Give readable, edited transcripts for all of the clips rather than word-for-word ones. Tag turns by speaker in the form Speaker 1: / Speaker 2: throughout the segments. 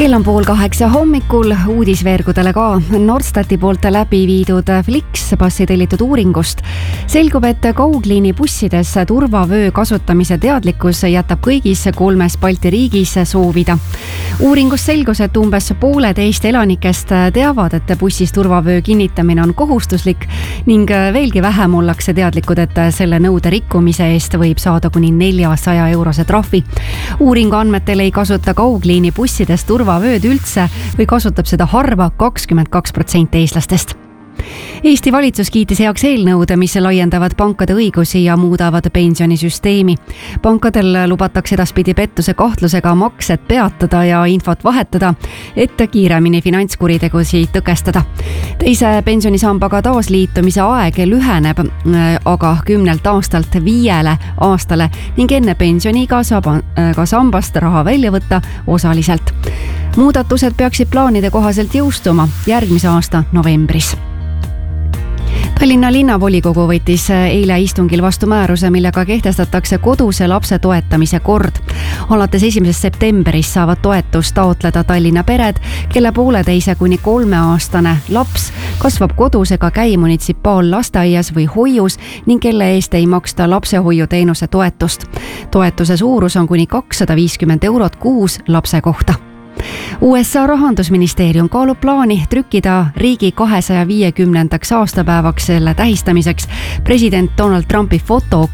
Speaker 1: Kell on 7:30 hommikul, uudisveergudele ka. Nordstati poolt läbi viidud Flixbussi tellitud uuringust selgub, et kaugliini bussides turvavöö kasutamise teadlikkus jätab kõigis 3 Balti riigis soovida. Uuringust selgus, et umbes pooled Eesti elanikest teavad, et bussis turvavöö kinnitamine on kohustuslik ning veelgi vähem ollakse teadlikud, et selle nõude rikkumise eest võib saada kuni 400 eurose trahvi. Uuringu andmetel ei kasuta kaugliini bussides turvavööd üldse või kasutab seda harva 22% eestlastest. Eesti valitsus kiitis heaks eelnõud, mis laiendavad pankade õigusi ja muudavad pensionisüsteemi. Pankadel lubatakse edaspidi pettuse kahtlusega maksed peatada ja infot vahetada, et kiiremini finantskuritegusid tõkestada. Teise pensionisambaga taasliitumise aeg lüheneb aga 10 aastalt 5 aastale ning enne pensioniga saab ka sambast raha välja võtta osaliselt. Muudatused peaksid plaanide kohaselt jõustuma järgmise aasta novembris. Tallinna linnavolikogu võttis eile istungil vastu määruse, millega kehtestatakse koduse lapse toetamise kord. Alates 1. septembrist saavad toetust taotleda Tallinna pered, kelle 1,5 kuni 3-aastane laps kasvab kodus ega käi munitsipaallasteaias või hoius ning kelle eest ei maksta lapsehoiuteenuse toetust. Toetuse suurus on kuni 250 eurot kuus lapse kohta. USA rahandusministeerium kaalub plaani trükkida riigi 250. aastapäevaks selle tähistamiseks president Donald Trumpi foto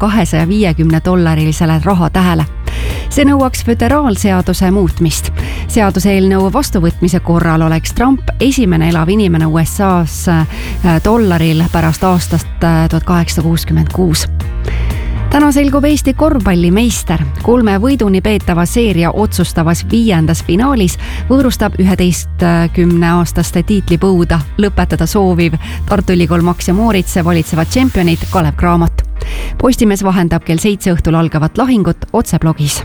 Speaker 1: $250 rahatähele. See nõuaks föderaalseaduse muutmist. Seaduseelnõu vastuvõtmise korral oleks Trump esimene elav inimene USA's dollaril pärast aastast 1866. Täna selgub Eesti korvpallimeister. 3 võiduni peetava seeria otsustavas 5. finaalis võõrustab 11-aastaste tiitlipõuda lõpetada sooviv Tartu Ülikool Max ja Moritz valitsevad tšempionid Kalev Cramo. Postimees vahendab kell 7 õhtul algavat lahingut otseblogis.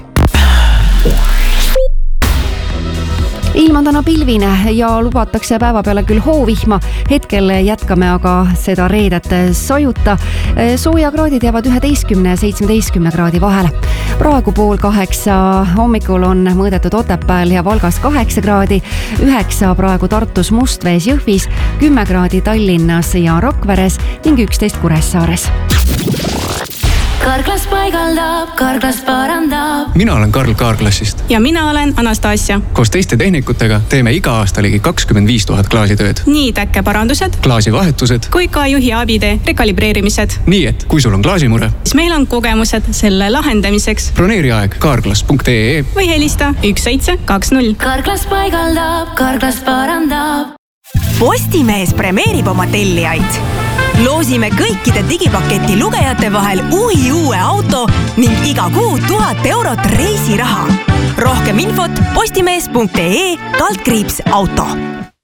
Speaker 1: Ilm on täna pilvine ja lubatakse päeva peale küll hoovihma. Hetkel jätkame aga seda reedet sajuta. Soojakraadid jäävad 11 ja 17 kraadi vahele. Praegu 7:30 hommikul on mõõdetud Otepääl ja Valgas 8 kraadi, 9 praegu Tartus, Mustvees, Jõhvis, 10 kraadi Tallinnas ja Rakveres ning 11 Kuressaares.
Speaker 2: Karklas paigaldab, Karklas parandab.
Speaker 3: Mina olen Karl Kaarklassist.
Speaker 4: Ja mina olen Anastasia.
Speaker 3: Koos teiste tehnikutega teeme iga aasta ligi 25 000 klaasitööd.
Speaker 4: Nii täkkeparandused,
Speaker 3: klaasivahetused
Speaker 4: kui ka juhi abide rekalibreerimised.
Speaker 3: Nii et kui sul on klaasimure,
Speaker 4: siis meil on kogemused selle lahendamiseks.
Speaker 3: Broneeri aeg kaarklas.ee
Speaker 4: või helista 1720.
Speaker 2: Karklas paigaldab, Karklas parandab.
Speaker 5: Postimees premeerib oma tellijaid. Loosime kõikide digipaketi lugejate vahel uue auto ning iga kuu 1000 eurot reisiraha. Rohkem infot postimees.ee/auto.